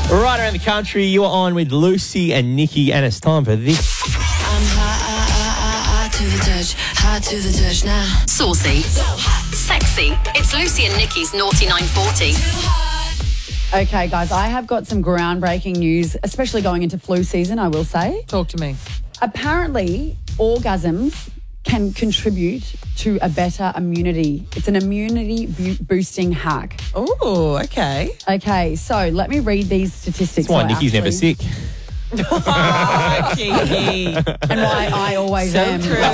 Right around the country, you're on with Lucy and Nikki, and it's time for this. I'm hot to the touch, hot to the touch now. Saucy, So hot, sexy. It's Lucy and Nikki's Naughty 940. too hot. Okay, guys, I have got some groundbreaking news, especially going into flu season, I will say. Talk to me. Apparently, orgasms can contribute to a better immunity. It's an immunity boosting hack. Oh, okay. Okay, so let me read these statistics. That's why So Nikki's never actually- sick. Oh, Kiki. And why I always So am. true.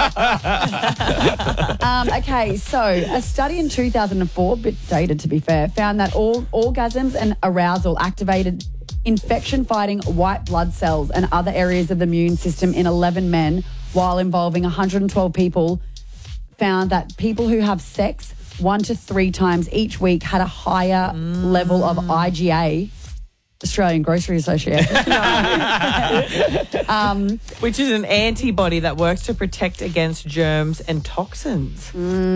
Okay, so a study in 2004, a bit dated to be fair, found that all orgasms and arousal activated infection-fighting white blood cells and other areas of the immune system in 11 men, while involving 112 people, found that people who have sex 1 to 3 times each week had a higher level of IgA, Australian Grocery Association. Which is an antibody that works to protect against germs and toxins.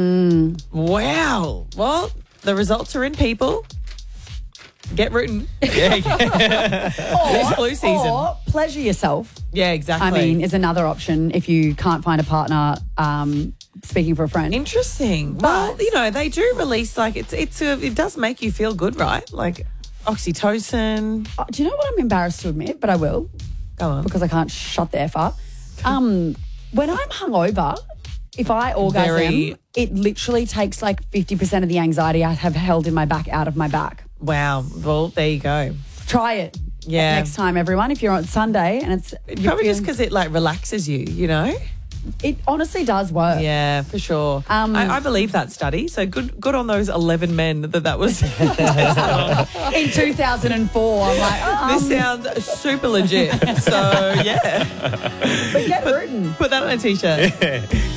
Wow. Well, the results are in, people. Get rooting. It's flu season. Or pleasure yourself, Yeah, exactly. I mean, is another option if you can't find a partner, speaking for a friend. Interesting. Well, you know, they do release, like, it does make you feel good, right? Like oxytocin. Do you know what I'm embarrassed to admit, but I will, Go on. because I can't shut the F up. When I'm hungover, if I orgasm, Very- it literally takes like 50% of the anxiety I have held in my back out of my back. Wow. Well, there you go. Try it. Yeah. Next time, everyone, if you're on Sunday and it's Probably just because it, like, relaxes you, you know? it honestly does work. Yeah, for sure. I believe that study. So good on those 11 men that was. In 2004, I'm like, This sounds super legit. So, yeah. but get rooting. Put that on a t-shirt.